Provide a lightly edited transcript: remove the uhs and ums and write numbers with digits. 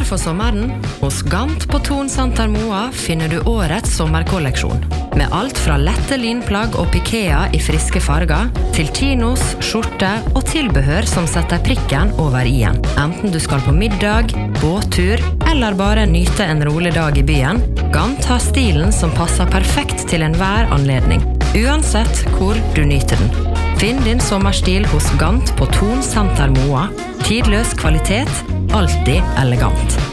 for sommeren? Hos Gant på Thon Santer Moa finner du årets sommerkolleksjon. Med alt fra lette linplagg og pikea i friske farger, til chinos, skjorte og tilbehør som setter prikken over i-en. Enten du skal på middag, båttur, eller bare nyte en rolig dag i byen, Gant har stilen som passer perfekt til enhver anledning, uansett hvor du nyter den. Finn din sommerstil hos Gant på Thon Santer Moa. Tidløs kvalitet, alltid elegant.